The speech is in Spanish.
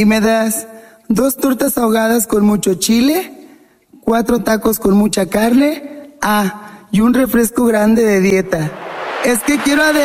Y me das 2 tortas ahogadas con mucho chile, 4 tacos con mucha carne, y un refresco grande de dieta. Es que quiero